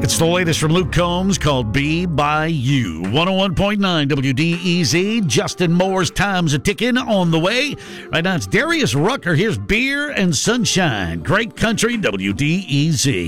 It's the latest from Luke Combs called Be By You. 101.9 WDEZ. Justin Moore's Time's a Ticking on the way. Right now it's Darius Rucker. Here's Beer and Sunshine. Great country WDEZ.